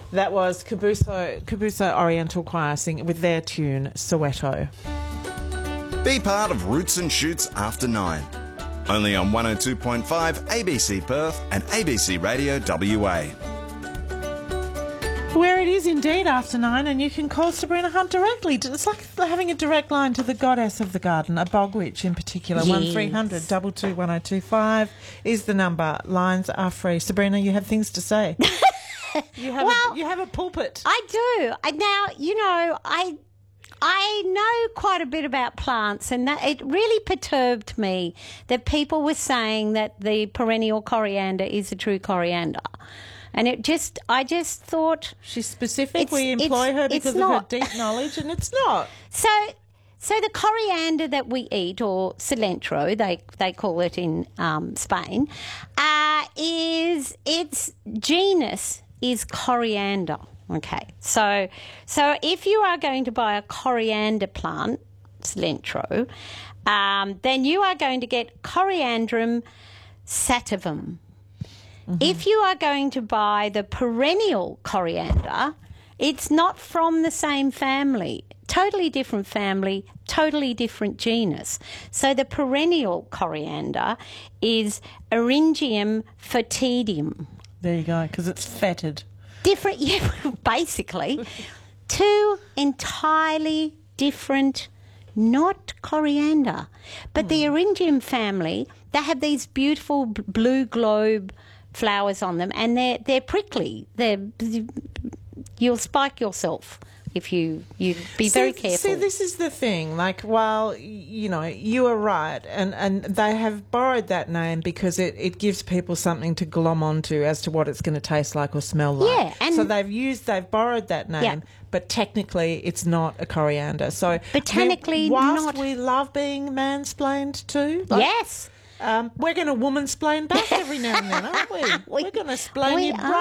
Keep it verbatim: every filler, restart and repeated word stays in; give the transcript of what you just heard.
That was Cabuso, Cabuso Oriental Choir singing with their tune, Soweto. Be part of Roots and Shoots after nine. Only on one oh two point five A B C Perth and A B C Radio W A. Where it is indeed after nine, and you can call Sabrina Hunt directly. It's like having a direct line to the goddess of the garden, a bog witch in particular. Yes. one three hundred two two one oh two five is the number. Lines are free. Sabrina, you have things to say. You have, Well, a, you have a pulpit. I do. I, now, you know, I I know quite a bit about plants, and that it really perturbed me that people were saying that the perennial coriander is a true coriander. And it just, I just thought... She's specific. It's- We employ it's- her it's because of not. her deep knowledge, and it's not. So... So the coriander that we eat, or cilantro, they they call it in um, Spain, uh, is its genus is coriander. Okay, so so if you are going to buy a coriander plant, cilantro, um, then you are going to get Coriandrum sativum. Mm-hmm. If you are going to buy the perennial coriander, it's not from the same family. Totally different family, totally different genus. So the perennial coriander is Eryngium foetidum. There you go, because it's fetid. Different, yeah, basically. Two entirely different, not coriander. But mm. the Eryngium family, they have these beautiful b- blue globe flowers on them, and they're, they're prickly. They're, you'll spike yourself. If you you be very see, careful. See, this is the thing. Like, while, you know, you are right, and, and they have borrowed that name because it, it gives people something to glom onto as to what it's going to taste like or smell like. Yeah, and so they've used, they've borrowed that name, yeah. but technically it's not a coriander. So botanically, whilst not. we love being mansplained too. Like, yes. Um, we're going to woman-splain back every now and then, aren't we? We- we're going to splain we you are. right